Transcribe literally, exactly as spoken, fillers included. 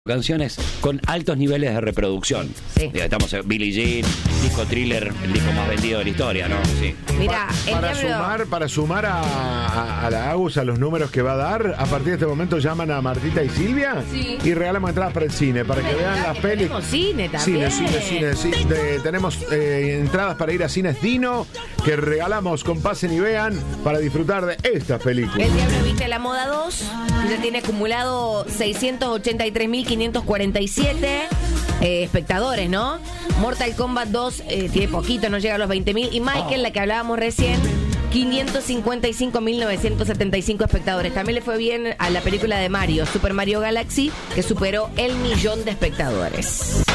Canciones con altos niveles de reproducción. Sí. Estamos en Billie Jean, disco Thriller, el disco más vendido de la historia, ¿no? Sí. Mira, Pa- el para, diablo- sumar, para sumar a, a, a la Agus, a los números que va a dar, a partir de este momento llaman a Martita y Silvia Sí. y regalamos entradas para el cine, para que vean las pelis. Tenemos cine Cine, también. cine, cine, sí. De- tenemos eh, entradas para ir a Cines Dino, que regalamos con pasen y vean para disfrutar de estas películas. El Diablo Viste la Moda dos ya tiene acumulado seiscientos ochenta y tres mil quinientos cuarenta y siete eh, espectadores, ¿no? Mortal Kombat dos eh, tiene poquito, no llega a los veinte mil. Y Michael, la que hablábamos recién, quinientos cincuenta y cinco mil novecientos setenta y cinco espectadores. También le fue bien a la película de Mario, Super Mario Galaxy, que superó el millón de espectadores.